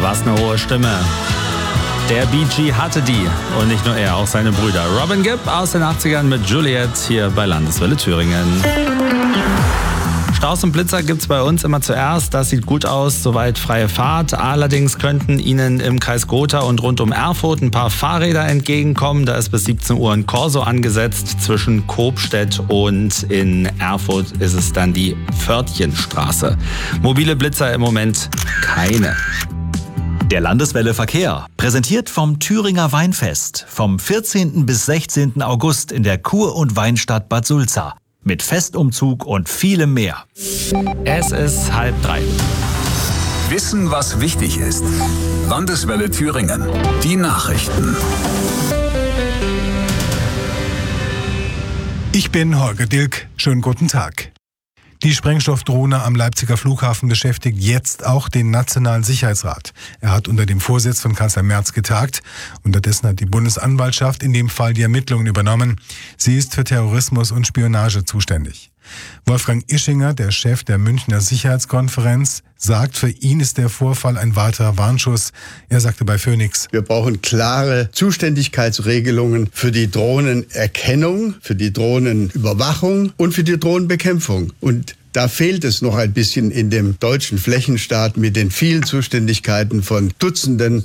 Was eine hohe Stimme. Der Bee Gee hatte die und nicht nur er, auch seine Brüder. Robin Gibb aus den 80ern mit Juliet hier bei Landeswelle Thüringen. Staus und Blitzer gibt's bei uns immer zuerst. Das sieht gut aus, soweit freie Fahrt. Allerdings könnten Ihnen im Kreis Gotha und rund um Erfurt ein paar Fahrräder entgegenkommen. Da ist bis 17 Uhr ein Corso angesetzt. Zwischen Kopstedt und in Erfurt ist es dann die Pförtchenstraße. Mobile Blitzer im Moment keine. Der Landeswelle Verkehr, präsentiert vom Thüringer Weinfest vom 14. bis 16. August in der Kur- und Weinstadt Bad Sulza. Mit Festumzug und vielem mehr. Es ist 2:30. Wissen, was wichtig ist. Landeswelle Thüringen. Die Nachrichten. Ich bin Holger Dilk. Schönen guten Tag. Die Sprengstoffdrohne am Leipziger Flughafen beschäftigt jetzt auch den Nationalen Sicherheitsrat. Er hat unter dem Vorsitz von Kanzler Merz getagt. Unterdessen hat die Bundesanwaltschaft in dem Fall die Ermittlungen übernommen. Sie ist für Terrorismus und Spionage zuständig. Wolfgang Ischinger, der Chef der Münchner Sicherheitskonferenz, sagt, für ihn ist der Vorfall ein weiterer Warnschuss. Er sagte bei Phoenix: Wir brauchen klare Zuständigkeitsregelungen für die Drohnenerkennung, für die Drohnenüberwachung und für die Drohnenbekämpfung. Und da fehlt es noch ein bisschen in dem deutschen Flächenstaat mit den vielen Zuständigkeiten von Dutzenden